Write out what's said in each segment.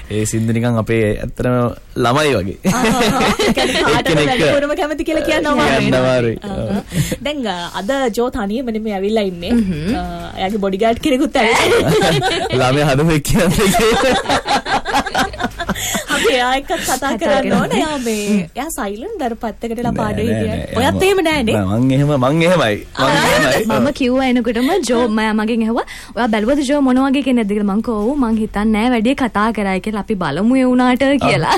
ඒ සින්දු නිකන් අපේ ඇත්තටම ළමයි වගේ. ඒකම කැමති කියලා කියනවා. දැන් අද ජෝ තනියම නෙමෙයි ඇවිල්ලා ඉන්නේ. එයාගේ බොඩිගාඩ් කෙනෙකුත් ඇවිල්ලා. ළමයා හදමු කියන්නේ. අපි එයා එක්ක කතා කරන්න ඕනේ. එයා සයිලන්ට් දර පැත්තකටලා පාඩේ හිටියා. ඔයත් එහෙම නෑනේ. මං එහෙමයි. මම කිව්වා එනකොටම ජෝ මගෙන් ඇහුවා ඔයා බැලුවද ජෝ මොන වගේ කෙනෙක්ද කියලා. මං කිව්වා ඔව් මං හිතන්නේ නෑ වැඩි කතා කරයි කියලා. අපි බලමු ඒ උනාට කියලා.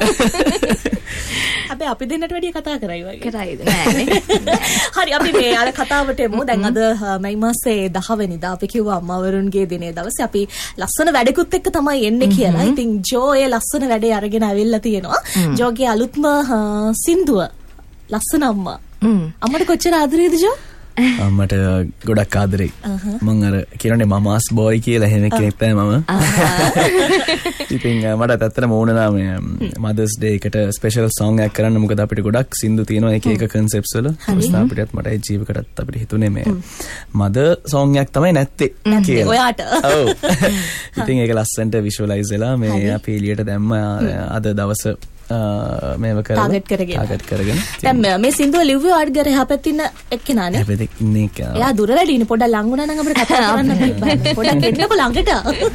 අපි දෙන්නට වැඩි කතා කරයි වගේ. කරයිද නෑනේ. හරි අපි මේ අර කතාවට එමු. දැන් අද මයි මාසේ 10 වෙනිදා අපි කිව්වා අම්මවරුන්ගේ දිනේ දවසේ අපි ලස්සන වැඩකුත් එක්ක තමයි එන්නේ කියලා. ඉතින් ජෝ ඒ ලස්සන වැඩේ අරගෙන ඇවිල්ලා තියෙනවා. ජෝගේ අලුත්ම සින්දුව ලස්සන අම්මා. අම්මට කොච්චර ආදරේද ජෝ? අම්මට ගොඩක් ආදරෙයි. මං අර කියන්නේ මමාස් බෝයි කියලා එහෙම කෙනෙක් තමයි මම. ඉතින් මට ඇත්තටම ඕන නම් මදර්ස් ඩේ එකට ස්පෙෂල් සෝංග් එකක් කරන්න. මොකද අපිට ගොඩක් සින්දු තියෙනවා එක එක කන්සෙප්ට්ස් වල. අපිටත් මට ජීවිතයටත් අපිට හිතුනේ මේ මදර් සෝංග් එකක් තමයි නැත්තේ කියලා. ඔයාට. ඔව්. ඉතින් ඒක ලස්සනට විෂුවලයිස් වෙලා මේ අපි එළියට දැම්ම අද දවස මේව කරලා ටාගට් කරගෙන දැන් මේ සින්දුව ලිව්වේ ආඩ්ගර හැපෙතින එක්කෙනානේ හැපෙතින් ඉන්නේ එක එයා දුර වැඩිනේ පොඩ්ඩක් ලඟ වුණා නම් අපිට කතා කරන්න බෑ පොඩ්ඩක් එන්නකො ළඟට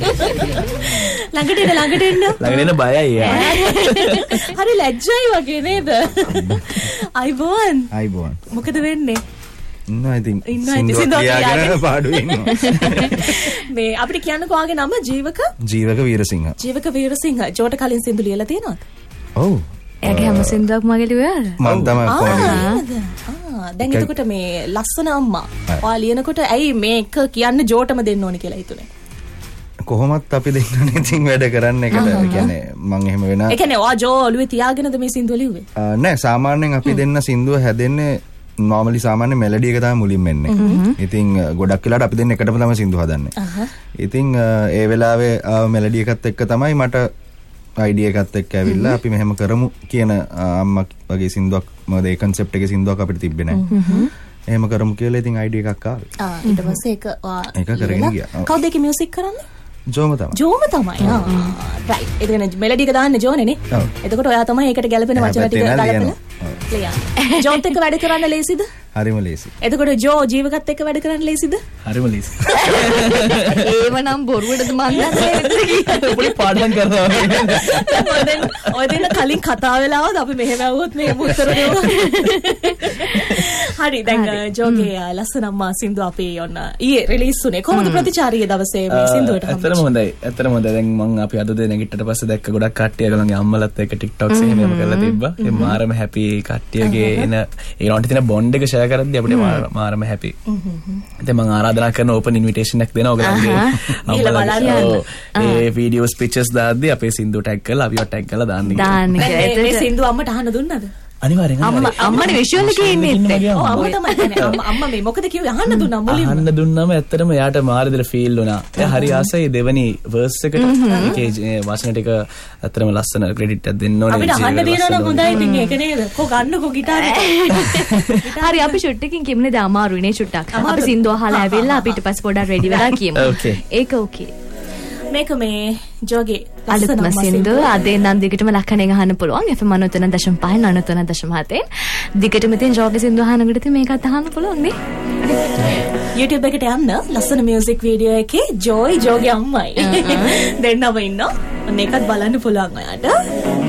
එන්න බයයි හරි ලැජ්ජයි වගේ නේද අයිබෝන් මොකද වෙන්නේ ඉන්නවා ඉතින් සින්දුව කියාගෙන පාඩුවේ ඉන්නවා මේ අපිට කියන්නකෝ ආගේ නම ජීවක වීරසිංහ ජෝට කලින් සින්දු ලියලා තියෙනවද ඔව් එයාගේ හැම සින්දුවක් මගේ ලියුවාද මම තමයි කොහොමද දැන් එතකොට මේ ලස්සන අම්මා ඔයා ලියනකොට ඇයි මේක කියන්න ජෝටම දෙන්න ඕනේ කියලා හිතුනේ කොහොමත් අපි දෙන්නනේ ඉතින් වැඩ කරන්න එකට කියන්නේ මම එහෙම වෙනා ඒ කියන්නේ ඔයා ජෝ ඔළුවේ තියාගෙනද මේ සින්දුව ලිව්වේ නෑ සාමාන්‍යයෙන් අපි දෙන්න සින්දුව හැදෙන්නේ normally සාමාන්‍ය මෙලඩි එක තමයි මුලින්ම එන්නේ. ඉතින් ගොඩක් වෙලාවට අපි දෙන්න එකටම තමයි සින්දු හදන්නේ. ඉතින් ඒ වෙලාවේ මෙලඩි එකත් එක්ක තමයි මට අයිඩියා එකත් එක්ක ඇවිල්ලා අපි මෙහෙම කරමු කියන අම්මා වගේ සින්දුවක් මොකද ඒ කන්සෙප්ට් එකේ සින්දුවක් අපිට තිබ්බේ නැහැ. එහෙම කරමු කියලා ඉතින් අයිඩියා එකක් ආවේ. ඊට පස්සේ ඒක කරගෙන ගියා. කවුද ඒකේ මියුසික් කරන්නේ? ජෝම තමයි. රයිට්. ඒ කියන්නේ මෙලඩි එක දාන්නේ ජෝනේ නේ. එතකොට ඔයා තමයි ඒකට ගැලපෙන වචන ටික ගලපලා. ජෝත් එක්ක වැඩ කරන්න ලේසිද? හරිම ලේසි. එතකොට ජෝ ජීවකත් එක්ක වැඩ කරන්න ලේසිද? හරිම ලේසි. ඒව නම් බොරුවටද මන් දන්නේ පොඩි පාඩම් කරනවා. ඔය දෙන්න කලින් කතා වෙලාවද අපි මෙහෙම આવුවොත් මේ උත්තර දෙනවා. හරි දැන් ජෝගේ ලස්සන අම්මා සින්දු අපි ඔන්න ඊයේ රිලීස් උනේ. කොහොමද ප්‍රතිචාරය දවසේ මේ සින්දුවට? ඇත්තටම හොඳයි. දැන් මම අපි අද දෙන නැගිටට පස්සේ දැක්ක ගොඩක් කට්ටිය ගලන්ගේ අම්මලත් එක්ක TikToks එහෙම කරලා තිබ්බා. ඒ මාරම හැපි කට්ටියගේ එන ඒනොන්ට තියෙන බොන්ඩ් එක ෂෙයා කරද්දී අපිට මාරම හැපි. ඉතින් මම ආරාධනා කරන ඕපන් ඉන්විටේෂන් එකක් දෙනවා ඔයගලන්ගේ ඒ වීඩියෝස් පික්චර්ස් දාද්දී අපේ සින්දු ටැග් කරලා අපිව ටැග් කරලා දාන්න. මේ සින්දු අම්මට අහන්න දුන්නද? අනිවාර්යෙන් අම්මට විෂුවල් එකේ ඉන්නේ අම්මා තමයි අම්මා මේ මොකද කිව්වේ අහන්න දුන්නා මුලින්ම අහන්න දුන්නාම ඇත්තටම එයාට මාරදල ෆීල් වුණා. එයා හරි ආසයි දෙවනි වර්ස් එකට ඒකේ වචන ටික ඇත්තටම ලස්සන ක්‍රෙඩිට් එකක් දෙන්න ඕනේ. අපිට අහන්න දෙනවා නම් හොඳයි ඉතින් ඒක නේද? කො ගන්නකො ගිටාරේ. හරි අපි ෂොට් එකකින් කිමුනේ අමාරුයි නේ ෂොට්ටක්. අපි සින්දුව අහලා ඇවිල්ලා අපිට ඊට පස්සේ පොඩක් රෙඩි වෙලා කියමු. ඒක ඕකේ. මේක මේ ජෝගේ අලුත්ම සින්දුව අද ඉඳන් දිගටම ලක්කණෙන් අහන්න පුළුවන් FM 93.5 93.7 දිගටම තියෙන ජෝගේ සින්දුව අහනකොට ඉතින් මේකත් අහන්න පුළුවන් නේ YouTube එකට යන්න ලස්සන මියුසික් වීඩියෝ එකේ ජෝගේ අම්මයි දෙන්නම ඉන්නවා මේකත් බලන්න පුළුවන් ඔයාට